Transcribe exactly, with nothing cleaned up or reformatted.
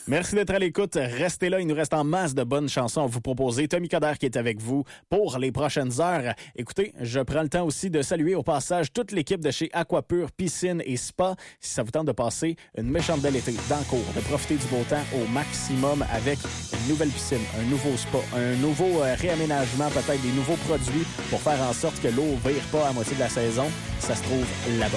Merci d'être à l'écoute. Restez là, il nous reste en masse de bonnes chansons à vous proposer. Tommy Coderre qui est avec vous pour les prochaines heures. Écoutez, je prends le temps aussi de saluer au passage toute l'équipe de chez Aquapure Piscine et Spa. Si ça vous tente de passer une méchante belle été dans le cours, de profiter du beau temps au maximum avec une nouvelle piscine, un nouveau spa, un nouveau euh, réaménagement, peut-être des nouveaux produits pour faire en sorte que l'eau ne vire pas à moitié de la saison, ça se trouve là-bas.